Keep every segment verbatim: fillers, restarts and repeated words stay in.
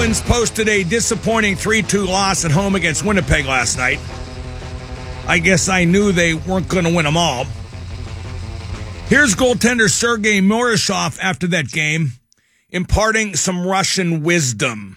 Penguins posted a disappointing three two loss at home against Winnipeg last night. I guess I knew they weren't going to win them all. Here's goaltender Sergei Morozov after that game, imparting some Russian wisdom.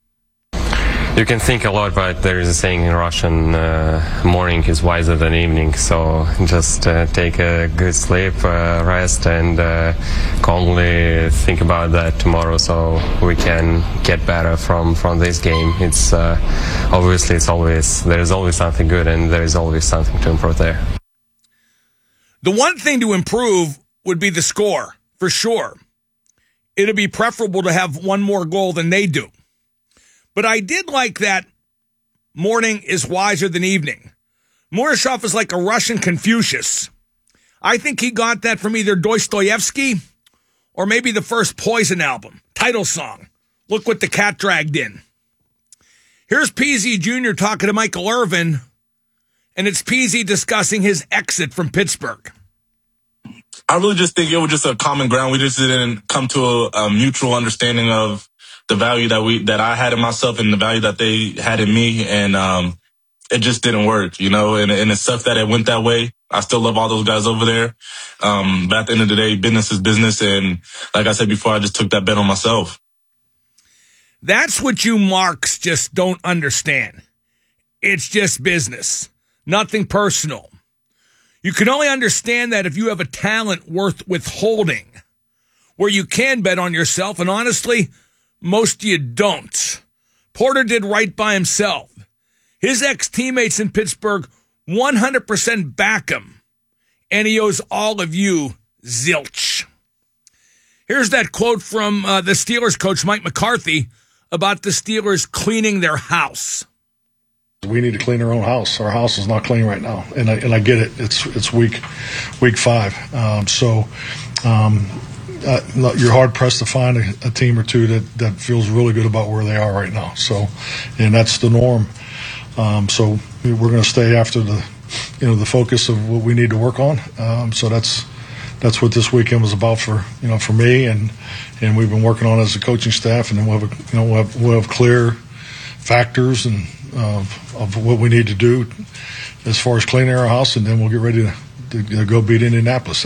You can think a lot, but there is a saying in Russian, uh, morning is wiser than evening, so just uh, take a good sleep, uh, rest, and uh, calmly think about that tomorrow so we can get better from, from this game. It's uh, obviously it's always, there is always something good and there is always something to improve there. The one thing to improve would be the score, for sure. It'd be preferable to have one more goal than they do. But I did like that morning is wiser than evening. Morozov is like a Russian Confucius. I think he got that from either Dostoevsky or maybe the first Poison album, title song, Look What the Cat Dragged In. Here's P Z Junior talking to Michael Irvin, and it's P Z discussing his exit from Pittsburgh. I really just think it was just a common ground. We just didn't come to a, a mutual understanding of the value that we that I had in myself and the value that they had in me, and um, it just didn't work, you know. And, and it sucks that it went that way. I still love all those guys over there, um, but at the end of the day, business is business. And like I said before, I just took that bet on myself. That's what you marks just don't understand. It's just business, nothing personal. You can only understand that if you have a talent worth withholding, where you can bet on yourself, and honestly, most of you don't. Porter did right by himself. His ex-teammates in Pittsburgh one hundred percent back him, and he owes all of you zilch. Here's that quote from uh, the Steelers coach Mike McCarthy about the Steelers cleaning their house. We need to clean our own house. Our house is not clean right now, and I, and I get it. It's it's week week five, um, so. Um, Uh, you're hard-pressed to find a, a team or two that, that feels really good about where they are right now. So, and that's the norm. Um, so we're going to stay after the, you know, the focus of what we need to work on. Um, so that's that's what this weekend was about for, you know, for me, and and we've been working on it as a coaching staff, and then we'll have, a, you know, we'll have, we'll have clear factors and uh, of what we need to do as far as cleaning our house, and then we'll get ready to, to go beat Indianapolis.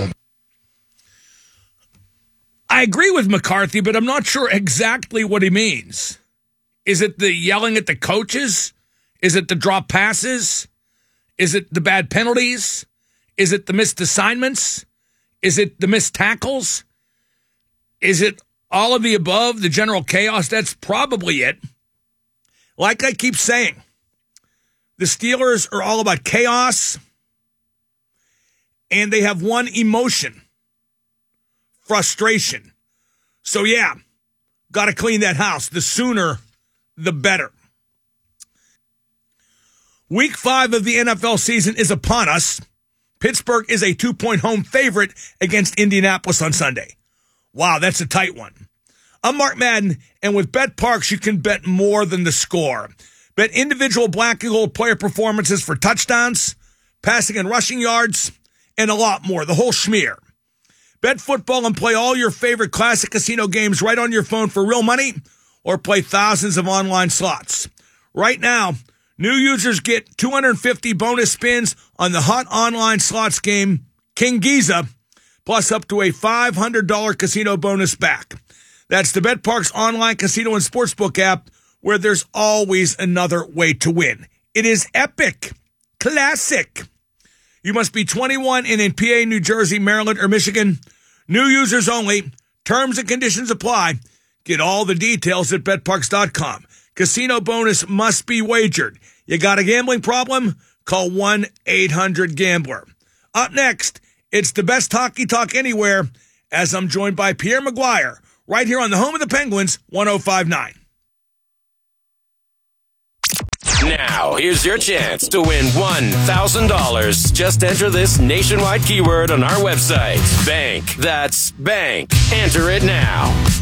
I agree with McCarthy, but I'm not sure exactly what he means. Is it the yelling at the coaches? Is it the drop passes? Is it the bad penalties? Is it the missed assignments? Is it the missed tackles? Is it all of the above, the general chaos? That's probably it. Like I keep saying, the Steelers are all about chaos, and they have one emotion. Frustration. So, yeah, got to clean that house. The sooner, the better. Week five of the N F L season is upon us. Pittsburgh is a two-point home favorite against Indianapolis on Sunday. Wow, that's a tight one. I'm Mark Madden, and with BetParx, you can bet more than the score. Bet individual black and gold player performances for touchdowns, passing and rushing yards, and a lot more, the whole schmear. Bet football and play all your favorite classic casino games right on your phone for real money, or play thousands of online slots. Right now, new users get two hundred fifty bonus spins on the hot online slots game, King Giza, plus up to a five hundred dollars casino bonus back. That's the BetParx online casino and sportsbook app, where there's always another way to win. It is epic. Classic. You must be twenty-one and in P A, New Jersey, Maryland, or Michigan. New users only. Terms and conditions apply. Get all the details at bet parx dot com. Casino bonus must be wagered. You got a gambling problem? Call one eight hundred gambler. Up next, it's the best hockey talk anywhere, as I'm joined by Pierre Maguire, right here on the home of the Penguins, one oh five point nine. Now, here's your chance to win one thousand dollars. Just enter this nationwide keyword on our website. Bank. That's bank. Enter it now.